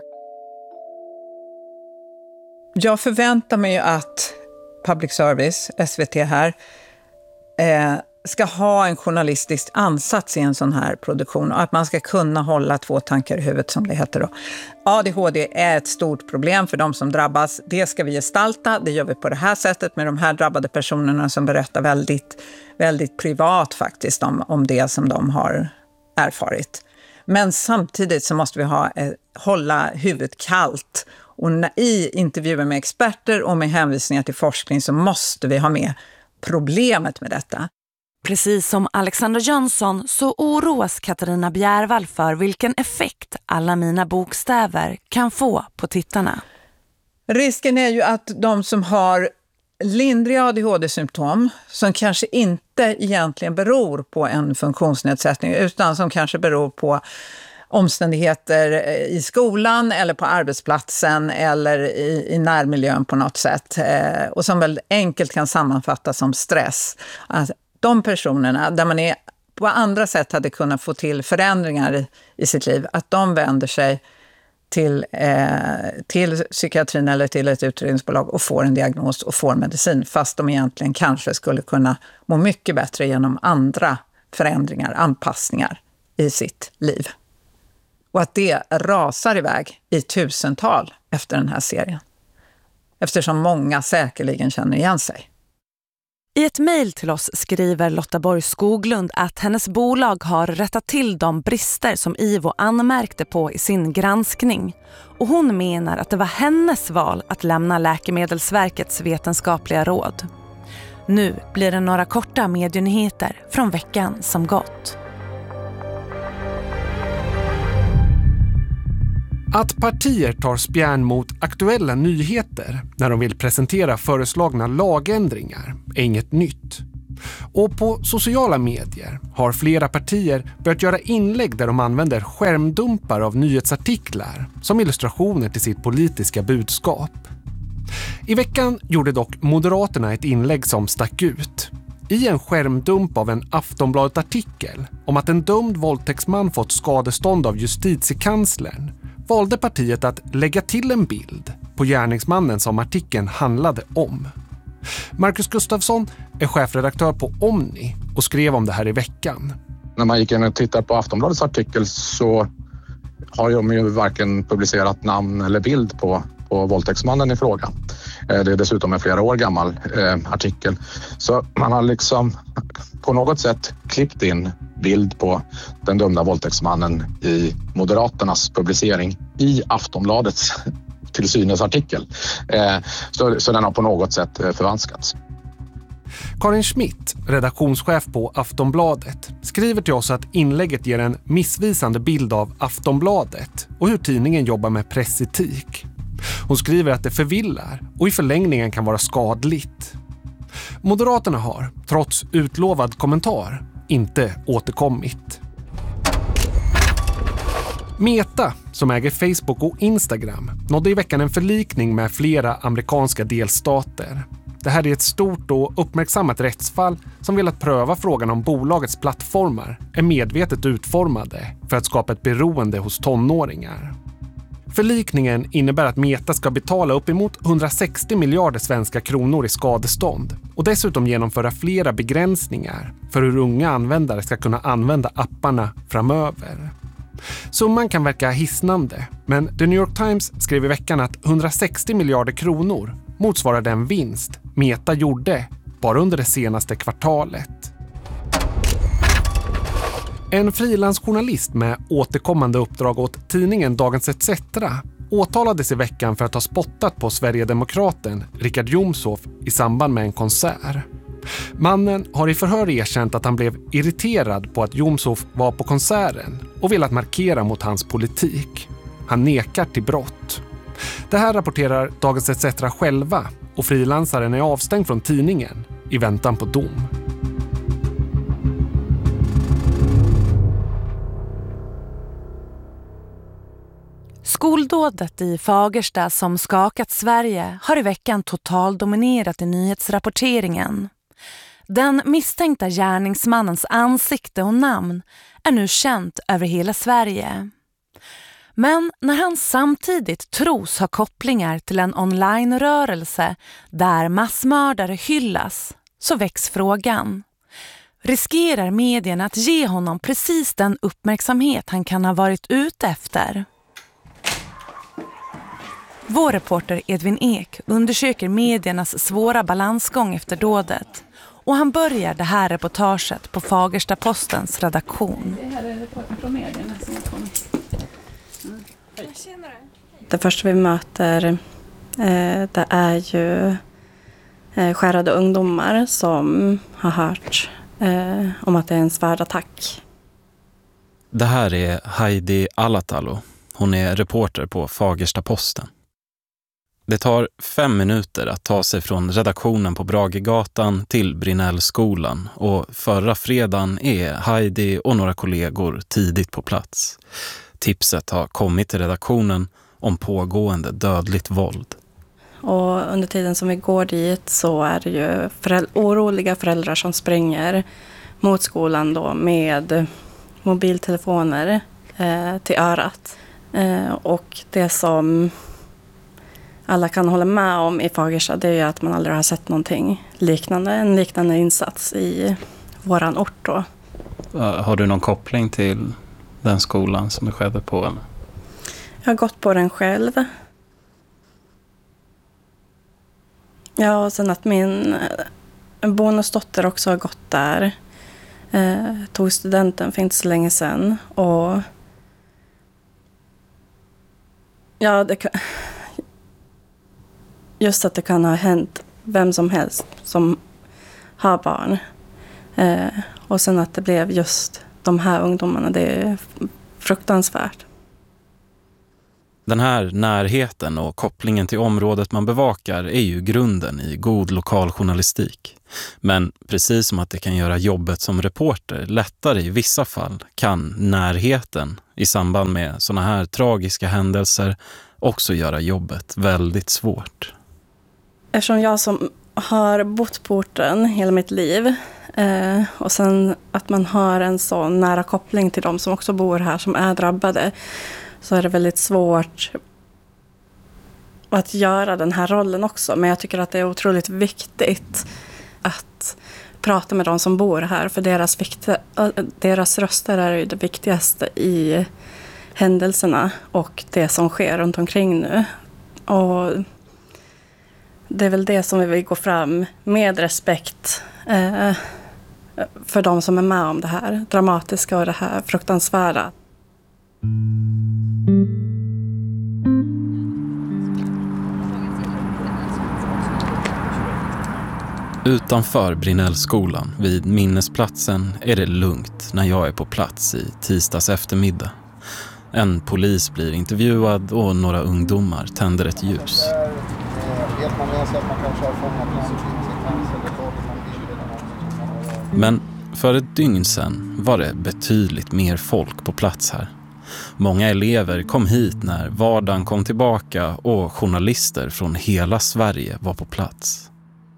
Jag förväntar mig att public service, S V T här, eh, ska ha en journalistisk ansats i en sån här produktion och att man ska kunna hålla två tankar i huvudet, som det heter då. A D H D är ett stort problem för de som drabbas. Det ska vi gestalta. Det gör vi på det här sättet med de här drabbade personerna som berättar väldigt, väldigt privat faktiskt om, om det som de har erfarit. Men samtidigt så måste vi ha, eh, hålla huvudet kallt. Och i intervjuer med experter och med hänvisningar till forskning så måste vi ha med problemet med detta. Precis som Alexandra Jönsson så oroas Katarina Bjärvall för vilken effekt alla mina bokstäver kan få på tittarna. Risken är ju att de som har lindriga A D H D-symptom som kanske inte egentligen beror på en funktionsnedsättning utan som kanske beror på omständigheter i skolan eller på arbetsplatsen eller i, i närmiljön på något sätt eh, och som väl enkelt kan sammanfattas som stress. Att de personerna där man är, på andra sätt hade kunnat få till förändringar i, i sitt liv, att de vänder sig till, eh, till psykiatrin eller till ett utredningsbolag och får en diagnos och får medicin, fast de egentligen kanske skulle kunna må mycket bättre genom andra förändringar, anpassningar i sitt liv. Och att det rasar iväg i tusental efter den här serien. Eftersom många säkerligen känner igen sig. I ett mejl till oss skriver Lotta Borg Skoglund att hennes bolag har rättat till de brister som I V O anmärkte på i sin granskning. Och hon menar att det var hennes val att lämna Läkemedelsverkets vetenskapliga råd. Nu blir det några korta medienyheter från veckan som gått. Att partier tar spjärn mot aktuella nyheter när de vill presentera föreslagna lagändringar är inget nytt. Och på sociala medier har flera partier börjat göra inlägg där de använder skärmdumpar av nyhetsartiklar som illustrationer till sitt politiska budskap. I veckan gjorde dock Moderaterna ett inlägg som stack ut. I en skärmdump av en Aftonbladet-artikel om att en dömd våldtäktsman fått skadestånd av justitiekanslern valde partiet att lägga till en bild på gärningsmannen som artikeln handlade om. Marcus Gustafsson är chefredaktör på Omni och skrev om det här i veckan. När man gick in och tittade på Aftonbladets artikel så har de ju varken publicerat namn eller bild på, på våldtäktsmannen i fråga. Det är dessutom en flera år gammal eh, artikel. Så man har liksom på något sätt klippt in bild på den dömda våldtäktsmannen i Moderaternas publicering i Aftonbladets till synes artikel. Eh, så, så den har på något sätt förvanskats. Karin Schmidt, redaktionschef på Aftonbladet, skriver till oss att inlägget ger en missvisande bild av Aftonbladet och hur tidningen jobbar med pressetik. Hon skriver att det förvillar och i förlängningen kan vara skadligt. Moderaterna har, trots utlovad kommentar, inte återkommit. Meta, som äger Facebook och Instagram, nådde i veckan en förlikning med flera amerikanska delstater. Det här är ett stort och uppmärksammat rättsfall som vill att pröva frågan om bolagets plattformar är medvetet utformade för att skapa ett beroende hos tonåringar. Förlikningen innebär att Meta ska betala uppemot hundrasextio miljarder svenska kronor i skadestånd och dessutom genomföra flera begränsningar för hur unga användare ska kunna använda apparna framöver. Summan kan verka hisnande, men The New York Times skrev i veckan att hundrasextio miljarder kronor motsvarar den vinst Meta gjorde bara under det senaste kvartalet. En frilansjournalist med återkommande uppdrag åt tidningen Dagens et cetera åtalades i veckan för att ha spottat på Sverigedemokraten Richard Jomshof i samband med en konsert. Mannen har i förhör erkänt att han blev irriterad på att Jomshof var på konserten och velat markera mot hans politik. Han nekar till brott. Det här rapporterar Dagens et cetera själva och frilansaren är avstängd från tidningen i väntan på dom. Skoldådet i Fagersta som skakat Sverige har i veckan totaldominerat i nyhetsrapporteringen. Den misstänkta gärningsmannens ansikte och namn är nu känt över hela Sverige. Men när han samtidigt tros ha kopplingar till en online-rörelse där massmördare hyllas, så väcks frågan. Riskerar medierna att ge honom precis den uppmärksamhet han kan ha varit ute efter? Vår reporter Edvin Ek undersöker mediernas svåra balansgång efter dådet. Och han börjar det här reportaget på Fagersta Postens redaktion. Det här är reporten från medierna som har kommit. Mm. Det första vi möter eh, det är ju eh, skärrade ungdomar som har hört eh, om att det är en svärdattack. Det här är Heidi Alatalo. Hon är reporter på Fagersta Posten. Det tar fem minuter att ta sig från redaktionen på Bragegatan till Brinnellskolan och förra fredagen är Heidi och några kollegor tidigt på plats. Tipset har kommit till redaktionen om pågående dödligt våld. Och under tiden som vi går dit så är det ju föräld- oroliga föräldrar som springer mot skolan då med mobiltelefoner eh, till örat. Eh, och det som alla kan hålla med om i Fagersta, det är ju att man aldrig har sett någonting liknande, en liknande insats i våran ort då. Har du någon koppling till den skolan som du skedde på? Eller? Jag har gått på den själv. Ja, och sen att min en bonusdotter också har gått där. Eh, tog studenten för inte så länge sedan. Och ja, det kan, just att det kan ha hänt vem som helst som har barn. Eh, och sen att det blev just de här ungdomarna, det är fruktansvärt. Den här närheten och kopplingen till området man bevakar är ju grunden i god lokaljournalistik. Men precis som att det kan göra jobbet som reporter lättare i vissa fall kan närheten i samband med såna här tragiska händelser också göra jobbet väldigt svårt. Eftersom jag som har bott på orten hela mitt liv eh, och sen att man har en så nära koppling till de som också bor här som är drabbade, så är det väldigt svårt att göra den här rollen också. Men jag tycker att det är otroligt viktigt att prata med de som bor här. För deras, viktiga, deras röster är ju det viktigaste i händelserna och det som sker runt omkring nu. Och det är väl det som vi vill gå fram med respekt eh, för de som är med om det här dramatiska och det här fruktansvärda. Utanför Brinnellskolan vid minnesplatsen är det lugnt när jag är på plats i tisdags eftermiddag. En polis blir intervjuad och några ungdomar tänder ett ljus. Men för ett dygn sedan var det betydligt mer folk på plats här. Många elever kom hit när vardagen kom tillbaka och journalister från hela Sverige var på plats.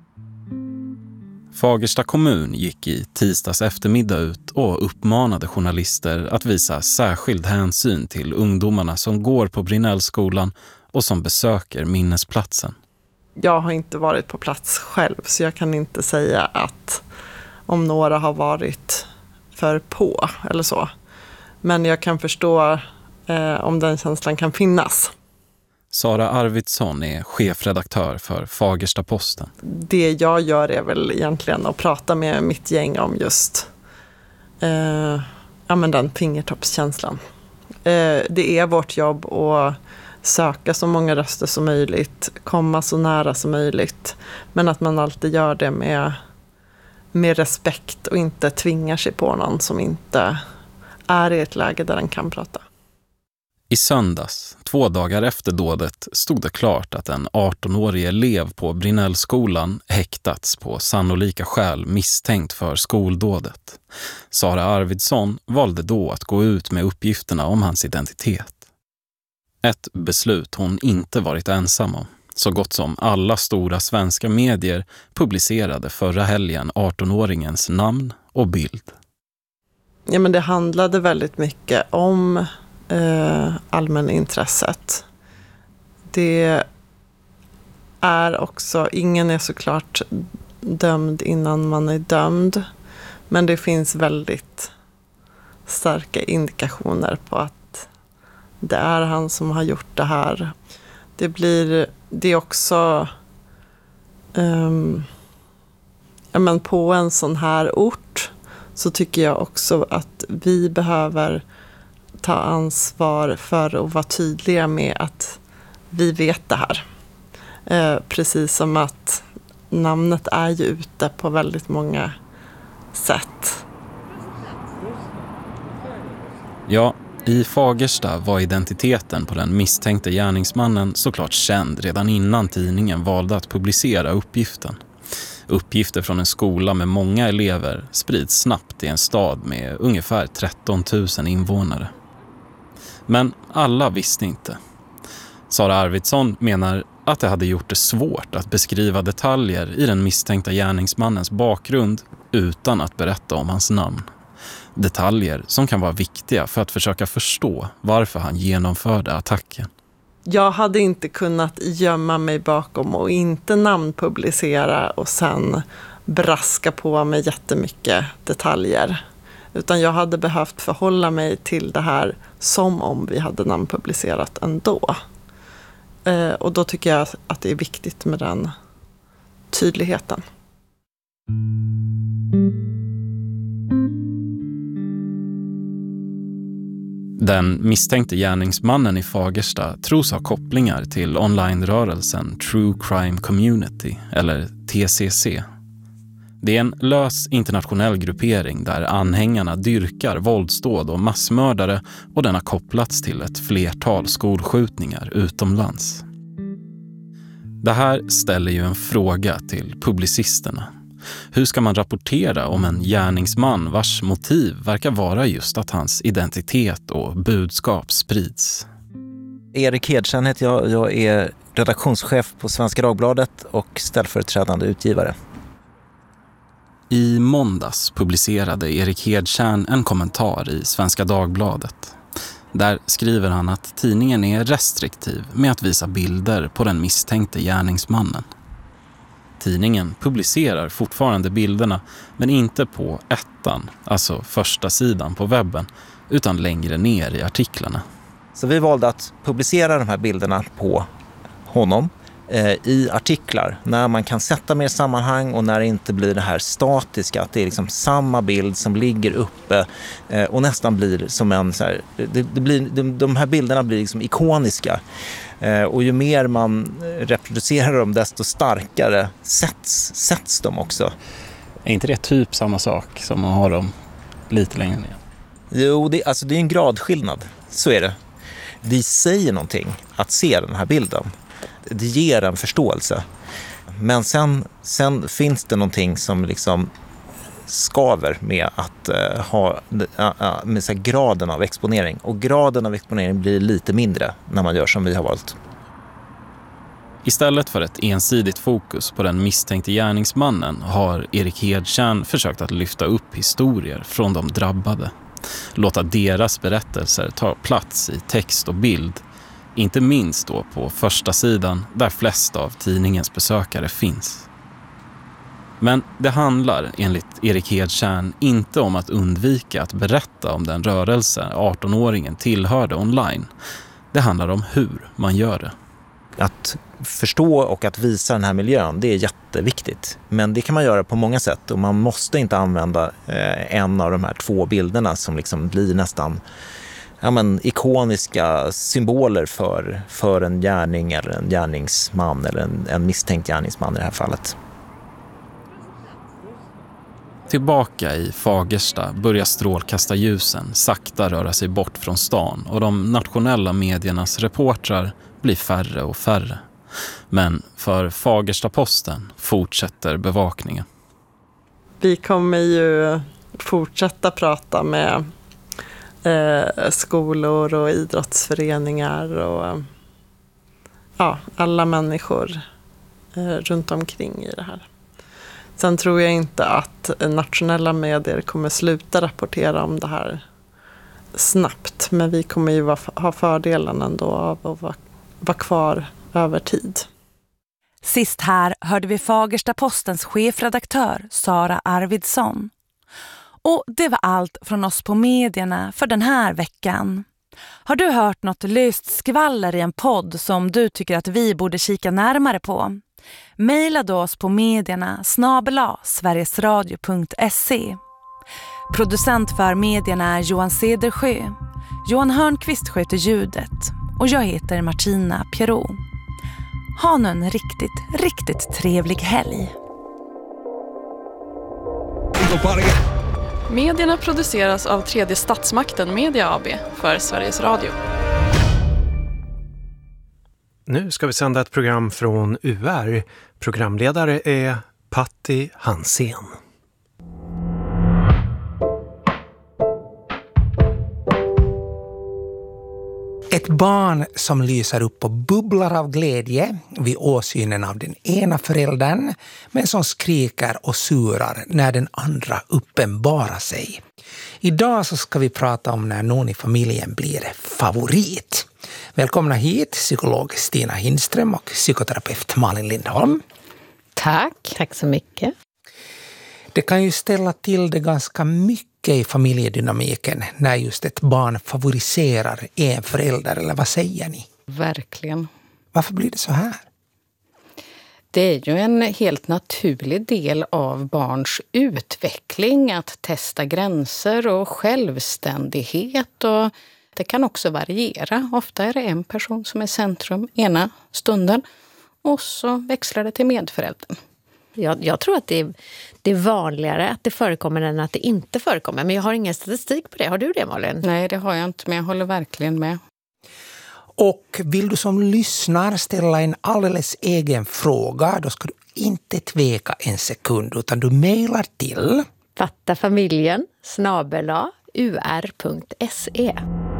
Fagersta kommun gick i tisdags eftermiddag ut och uppmanade journalister att visa särskild hänsyn till ungdomarna som går på Brinnellskolan och som besöker minnesplatsen. Jag har inte varit på plats själv, så jag kan inte säga att om några har varit för på eller så. Men jag kan förstå eh, om den känslan kan finnas. Sara Arvidsson är chefredaktör för Fagersta-Posten. Det jag gör är väl egentligen att prata med mitt gäng om just eh, ja, men den fingertoppskänslan. Eh, det är vårt jobb att söka så många röster som möjligt, komma så nära som möjligt. Men att man alltid gör det med, med respekt och inte tvingar sig på någon som inte är i ett läge där den kan prata. I söndags, två dagar efter dådet, stod det klart att en arton-årig elev på Brinnellskolan häktats på sannolika skäl misstänkt för skoldådet. Sara Arvidsson valde då att gå ut med uppgifterna om hans identitet. Ett beslut hon inte varit ensam om. Så gott som alla stora svenska medier publicerade förra helgen arton-åringens namn och bild. Ja, men det handlade väldigt mycket om eh, allmänintresset. Det är också, ingen är såklart dömd innan man är dömd. Men det finns väldigt starka indikationer på att det är han som har gjort det här. Det blir, det är också um, ja, men på en sån här ort så tycker jag också att vi behöver ta ansvar för att vara tydliga med att vi vet det här. Eh, precis som att namnet är ju ute på väldigt många sätt. Ja, i Fagersta var identiteten på den misstänkte gärningsmannen såklart känd redan innan tidningen valde att publicera uppgiften. Uppgifter från en skola med många elever sprids snabbt i en stad med ungefär tretton tusen invånare. Men alla visste inte. Sara Arvidsson menar att det hade gjort det svårt att beskriva detaljer i den misstänkta gärningsmannens bakgrund utan att berätta om hans namn. Detaljer som kan vara viktiga för att försöka förstå varför han genomförde attacken. Jag hade inte kunnat gömma mig bakom och inte namnpublicera och sen braska på med jättemycket detaljer. Utan jag hade behövt förhålla mig till det här som om vi hade namnpublicerat ändå. Eh, och då tycker jag att det är viktigt med den tydligheten. Den misstänkte gärningsmannen i Fagersta tros ha kopplingar till onlinerörelsen True Crime Community, eller T C C. Det är en lös internationell gruppering där anhängarna dyrkar våldsdåd och massmördare, och den har kopplats till ett flertal skolskjutningar utomlands. Det här ställer ju en fråga till publicisterna. Hur ska man rapportera om en gärningsman vars motiv verkar vara just att hans identitet och budskap sprids? Erik Hedtjärn heter jag. Jag är redaktionschef på Svenska Dagbladet och ställföreträdande utgivare. I måndags publicerade Erik Hedtjärn en kommentar i Svenska Dagbladet. Där skriver han att tidningen är restriktiv med att visa bilder på den misstänkte gärningsmannen. Tidningen publicerar fortfarande bilderna, men inte på ettan, alltså första sidan på webben, utan längre ner i artiklarna. Så vi valde att publicera de här bilderna på honom eh, i artiklar, när man kan sätta mer sammanhang och när det inte blir det här statiska, att det är liksom samma bild som ligger uppe eh, och nästan blir som en så här, det, det blir, de, de här bilderna blir liksom ikoniska. Eh, och ju mer man reproducerar dem, desto starkare sätts, sätts de också. Är inte det typ samma sak som att ha dem lite längre ner? Jo, det, alltså det är en gradskillnad. Så är det. Det säger någonting att se den här bilden. Det ger en förståelse. Men sen, sen finns det någonting som liksom skaver med att uh, ha uh, med så här graden av exponering. Och graden av exponering blir lite mindre när man gör som vi har valt. Istället för ett ensidigt fokus på den misstänkte gärningsmannen har Erik Hedtjärn försökt att lyfta upp historier från de drabbade. Låta deras berättelser ta plats i text och bild. Inte minst då på första sidan där flest av tidningens besökare finns. Men det handlar enligt Erik Hedtjärn inte om att undvika att berätta om den rörelse arton-åringen tillhörde online. Det handlar om hur man gör det. Att förstå och att visa den här miljön, det är jätteviktigt. Men det kan man göra på många sätt och man måste inte använda eh, en av de här två bilderna som liksom blir nästan ja, men, ikoniska symboler för, för en gärning eller en gärningsman eller en, en misstänkt gärningsman i det här fallet. Tillbaka i Fagersta börjar strålkastarljusen sakta röra sig bort från stan och de nationella mediernas reportrar blir färre och färre. Men för Fagersta-Posten fortsätter bevakningen. Vi kommer ju fortsätta prata med eh, skolor och idrottsföreningar och ja, alla människor eh, runt omkring i det här. Sen tror jag inte att nationella medier kommer sluta rapportera om det här snabbt. Men vi kommer ju ha fördelen ändå av att vara, vara kvar över tid. Sist här hörde vi Fagersta-Postens chefredaktör Sara Arvidsson. Och det var allt från oss på medierna för den här veckan. Har du hört något löst skvaller i en podd som du tycker att vi borde kika närmare på? Maila då oss på medierna snabel-a sverigesradio punkt se. Producent för medierna är Johan Cedersjö. Johan Hörnqvist sköter ljudet. Och jag heter Martina Pierrot. Ha nu en riktigt, riktigt trevlig helg. Medierna produceras av Tredje Statsmakten Media A B för Sveriges Radio. Nu ska vi sända ett program från U R. Programledare är Patti Hansén. Ett barn som lyser upp och bubblar av glädje vid åsynen av den ena föräldern, men som skriker och surar när den andra uppenbarar sig. Idag så ska vi prata om när någon i familjen blir favorit. Välkomna hit psykolog Stina Hindström och psykoterapeut Malin Lindholm. Tack. Tack så mycket. Det kan ju ställa till det ganska mycket i familjedynamiken när just ett barn favoriserar en förälder, eller vad säger ni? Verkligen. Varför blir det så här? Det är ju en helt naturlig del av barns utveckling att testa gränser och självständighet, och det kan också variera. Ofta är det en person som är centrum ena stunden och så växlar det till medföräldern. Jag, jag tror att det är, det är vanligare att det förekommer än att det inte förekommer. Men jag har ingen statistik på det. Har du det, Malin? Nej, det har jag inte, men jag håller verkligen med. Och vill du som lyssnar ställa en alldeles egen fråga, då ska du inte tveka en sekund, utan du mejlar till fattafamiljen snabel-a u r punkt se.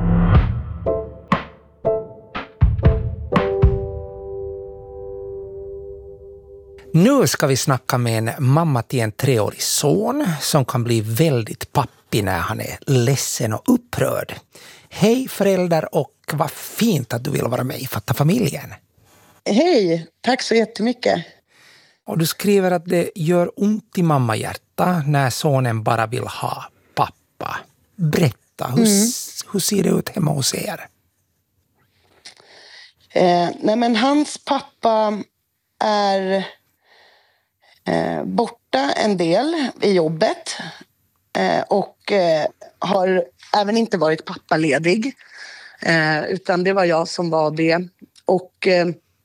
Nu ska vi snacka med en mamma till en treårig son som kan bli väldigt pappig när han är ledsen och upprörd. Hej förälder, och vad fint att du vill vara med i Fatta familjen. Hej, tack så jättemycket. Och du skriver att det gör ont i mammahjärta när sonen bara vill ha pappa. Berätta, hur, mm. hur ser det ut hemma hos er? Eh, nej men hans pappa är eh, borta en del i jobbet eh, och eh, har även inte varit pappaledig, eh, utan det var jag som var det. Och eh,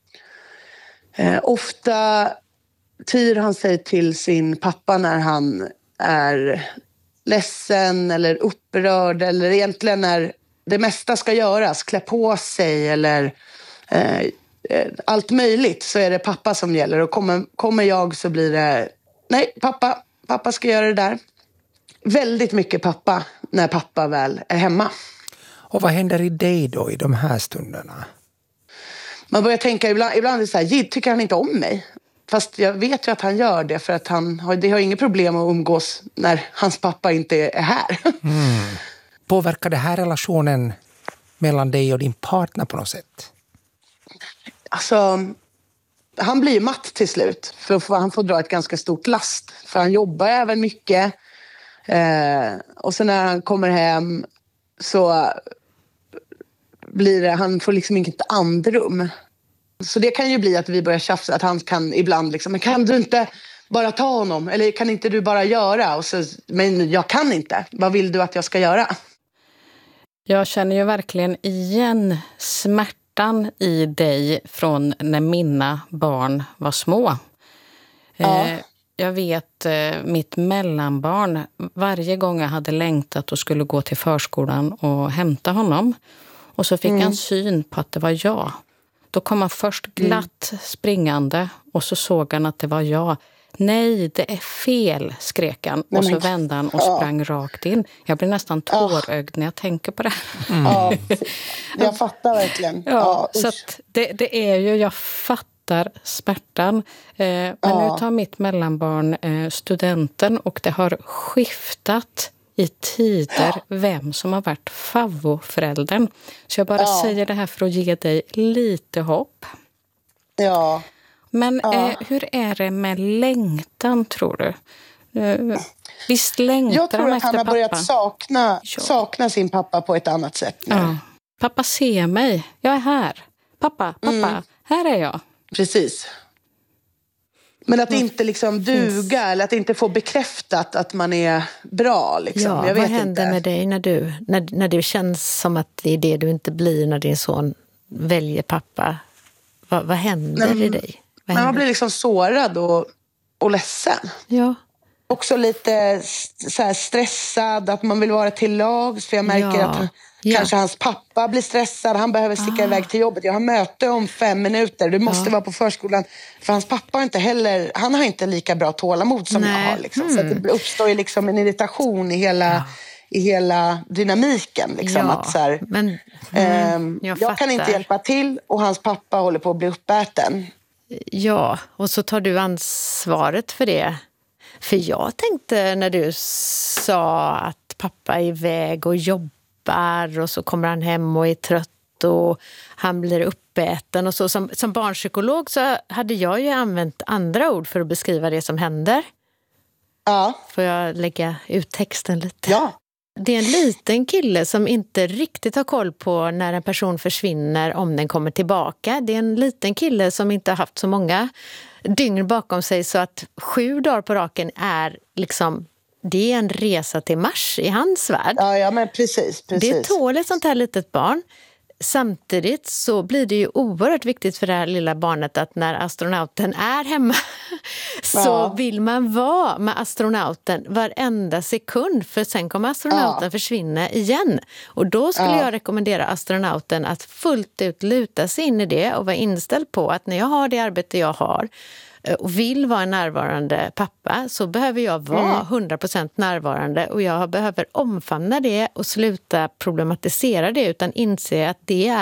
eh, ofta tyr han sig till sin pappa när han är ledsen eller upprörd, eller egentligen när det mesta ska göras, klä på sig eller eh, allt möjligt, så är det pappa som gäller. Och kommer, kommer jag så blir det nej, pappa, pappa ska göra det där. Väldigt mycket pappa när pappa väl är hemma. Och vad händer i dig då i de här stunderna? Man börjar tänka ibland, ibland är det så här, Jid, tycker han inte om mig? Fast jag vet ju att han gör det, för att han har, det har inget problem att umgås när hans pappa inte är här. Mm. Påverkar det här relationen mellan dig och din partner på något sätt? Alltså, han blir matt till slut. För han får dra ett ganska stort last. För han jobbar även mycket. Eh, och sen när han kommer hem så blir det, han får liksom inget andrum. Så det kan ju bli att vi börjar tjafsa, att han kan ibland liksom, men kan du inte bara ta honom? Eller kan inte du bara göra? Och så, men jag kan inte. Vad vill du att jag ska göra? Jag känner ju verkligen igen smärtan i dig från när mina barn var små. Ja. Eh, jag vet eh, mitt mellanbarn, varje gång jag hade längtat och skulle gå till förskolan och hämta honom. Och så fick mm. han syn på att det var jag. Då kom han först glatt mm. springande och så såg han att det var jag. Nej, det är fel, skrek han. Och så vände han och sprang ja. rakt in. Jag blir nästan tårögd ja. när jag tänker på det. Mm. Ja, jag fattar verkligen. Ja, ja, så att det, det är ju, jag fattar smärtan. Eh, men ja. nu tar mitt mellanbarn eh, studenten, och det har skiftat i tider ja. vem som har varit favvoföräldern. Så jag bara ja. säger det här för att ge dig lite hopp. Ja. Men ja. eh, hur är det med längtan, tror du? Eh, visst längtar jag tror han att efter han har pappa? börjat sakna, ja. sakna sin pappa på ett annat sätt nu. Ja. Pappa ser mig. Jag är här. Pappa, pappa, mm. här är jag. Precis. Men att inte liksom duga, eller att inte få bekräftat att man är bra. Liksom. Ja, jag vet vad händer inte. med dig när, du, när, när det känns som att det är det du inte blir när din son väljer pappa? Vad, vad händer men, i dig? Men man blir liksom sårad och, och ledsen. Ja. Också lite så här stressad, att man vill vara till lags. För jag märker ja. att ja. kanske hans pappa blir stressad. Han behöver sticka ah. iväg till jobbet. Jag har möte om fem minuter. Du måste ja. vara på förskolan. För hans pappa har inte heller, han har inte lika bra tålamod som Nej. jag har. Liksom. Mm. Så att det uppstår ju liksom en irritation i hela, ja. i hela dynamiken. Liksom. Ja. Att så här, Men, mm, jag, jag kan inte hjälpa till, och hans pappa håller på att bli uppäten. Ja, och så tar du ansvaret för det. För jag tänkte när du sa att pappa är iväg och jobbar, och så kommer han hem och är trött och han blir uppäten och så. Som, som barnpsykolog så hade jag ju använt andra ord för att beskriva det som händer. Ja. Får jag lägga ut texten lite? Ja. Det är en liten kille som inte riktigt har koll på när en person försvinner, om den kommer tillbaka. Det är en liten kille som inte har haft så många dygn bakom sig, så att sju dagar på raken är liksom, det är en resa till Mars i hans värld. Ja, ja men precis, precis. Det tål ett sånt här litet barn. Samtidigt så blir det ju oerhört viktigt för det här lilla barnet att när astronauten är hemma så Ja. vill man vara med astronauten varenda sekund, för sen kommer astronauten Ja. försvinna igen. Och då skulle Ja. jag rekommendera astronauten att fullt ut luta sig in i det och vara inställd på att när jag har det arbete jag har och vill vara en närvarande pappa, så behöver jag vara Mm. hundra procent närvarande, och jag behöver omfamna det och sluta problematisera det, utan inse att det är